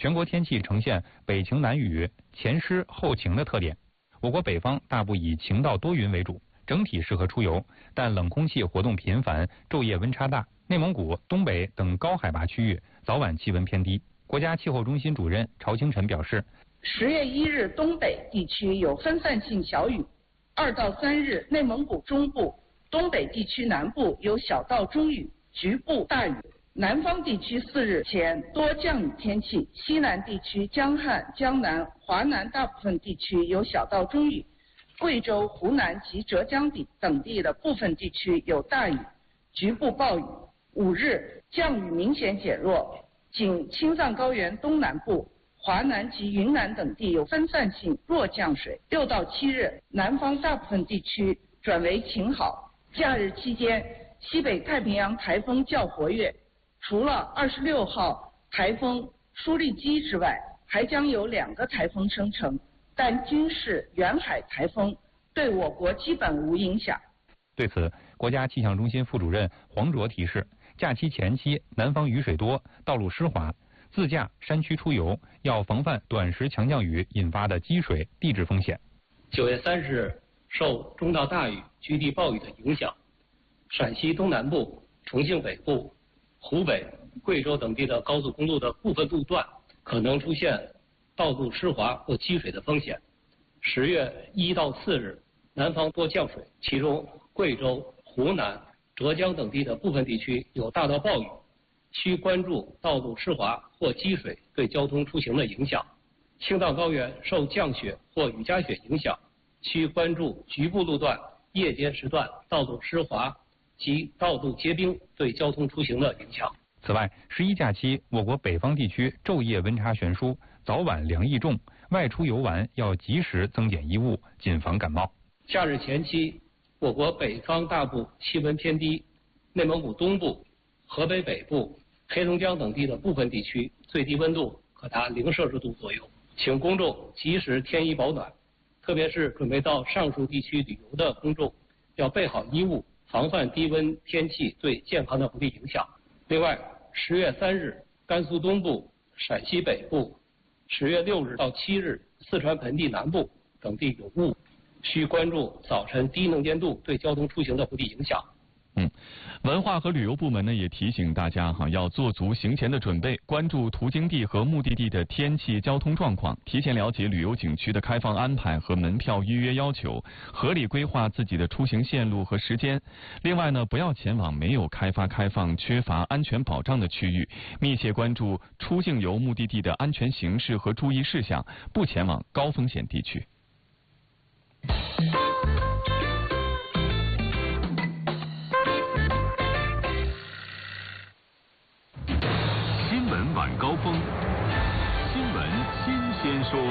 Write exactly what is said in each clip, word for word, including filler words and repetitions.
全国天气呈现北晴南雨、前湿后晴的特点。我国北方大部以晴到多云为主，整体适合出游，但冷空气活动频繁，昼夜温差大。内蒙古、东北等高海拔区域早晚气温偏低。国家气候中心主任曹清晨表示， 十月一日东北地区有分散性小雨，二到三日内蒙古中部、东北地区南部有小到中雨，局部大雨。南方地区四日前多降雨天气，西南地区江汉、江南、华南大部分地区有小到中雨，贵州、湖南及浙江等地的部分地区有大雨，局部暴雨。五日降雨明显减弱，仅青藏高原东南部、华南及云南等地有分散性弱降水。六到七日，南方大部分地区转为晴好。假日期间，西北太平洋台风较活跃，除了二十六号台风舒力基之外，还将有两个台风生成，但均是远海台风，对我国基本无影响。 对此，国家气象中心副主任黄卓提示，假期前期南方雨水多，道路湿滑，自驾山区出游要防范短时强降雨引发的积水、地质风险。 九月三十日，受中到大雨、局地暴雨的影响，陕西东南部、重庆北部、湖北、贵州等地的高速公路的部分路段可能出现道路湿滑或积水的风险。十月一到四日，南方多降水，其中贵州、湖南、浙江等地的部分地区有大到暴雨，需关注道路湿滑或积水对交通出行的影响。青藏高原受降雪或雨夹雪影响，需关注局部路段夜间时段道路湿滑及道路结冰对交通出行的影响。 此外，十一假期我国北方地区昼夜温差悬殊，早晚凉意重，外出游玩要及时增减衣物，谨防感冒。 假日前期，我国北方大部气温偏低，内蒙古东部、河北北部、黑龙江等地的部分地区最低温度可达零摄氏度左右，请公众及时添衣保暖，特别是准备到上述地区旅游的公众要备好衣物，防范低温天气对健康的不利影响。另外，十月三日，甘肃东部、陕西北部；十月六日到七日，四川盆地南部等地有雾，需关注早晨低能见度对交通出行的不利影响。 嗯，文化和旅游部门呢也提醒大家哈，要做足行前的准备，关注途经地和目的地的天气、交通状况，提前了解旅游景区的开放安排和门票预约要求，合理规划自己的出行线路和时间。另外呢，不要前往没有开发开放、缺乏安全保障的区域，密切关注出境游目的地的安全形势和注意事项，不前往高风险地区。 晚高峰，新闻新鲜说。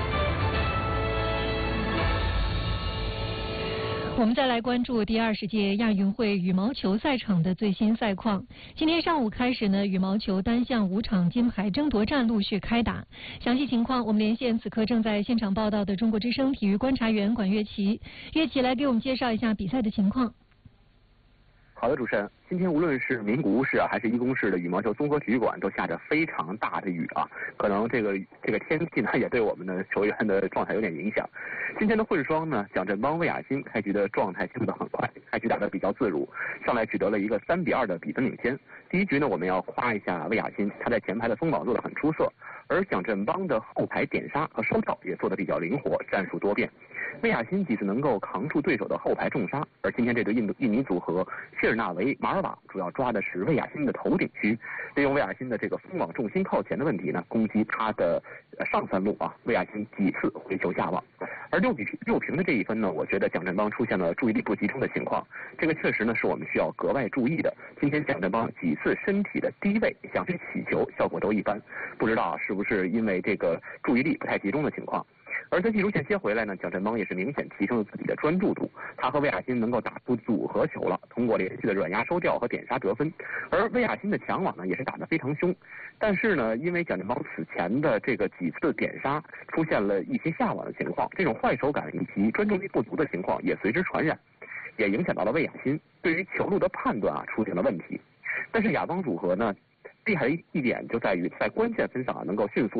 我们再来关注第二十届亚运会羽毛球赛场的最新赛况。今天上午开始呢，羽毛球单项五场金牌争夺战陆续开打。详细情况，我们连线此刻正在现场报道的中国之声体育观察员管乐琪。乐琪来给我们介绍一下比赛的情况。 好的，主持人，今天无论是名古屋市啊，还是伊宫市的羽毛球综合体育馆，都下着非常大的雨啊。可能这个这个天气呢，也对我们的球员的状态有点影响。今天的混双呢，蒋振邦、魏雅欣开局的状态进入得很快，开局打得比较自如，上来取得了一个三比二的比分领先。第一局呢，我们要夸一下魏雅欣，她在前排的封网做得很出色，而蒋振邦的后排点杀和收跳也做得比较灵活，战术多变。魏雅欣几次能够扛住对手的后排重杀，而今天这对印度印尼组合谢尔纳维、马尔瓦主要抓的是魏雅欣的头顶区，利用魏雅欣的这个封网重心靠前的问题呢，攻击她的上三路啊，魏雅欣几次回球下网。而六比六平的这一分呢，我觉得蒋振邦出现了注意力不集中的情况，这个确实呢是我们需要格外注意的。今天蒋振邦几次身体的低位想去起球，效果都一般，不知道是不是因为这个注意力不太集中的情况。而在技术线接回来呢，蒋振邦也是明显提升了自己的专注度，他和魏雅欣能够打出组合球了，通过连续的软压收吊和点杀得分。而魏雅欣的抢网呢也是打得非常凶，但是呢，因为蒋振邦此前的这个几次点杀出现了一些下网的情况，这种坏手感以及专注力不足的情况也随之传染，也影响到了魏雅欣对于球路的判断啊出现了问题。但是亚邦组合呢厉害的一点就在于在关键分上啊能够迅速